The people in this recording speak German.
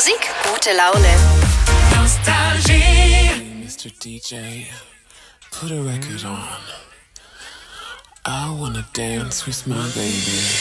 Musik, gute Laune. Nostalgie. Hey, Mr. DJ, put a record on. I wanna dance with my baby.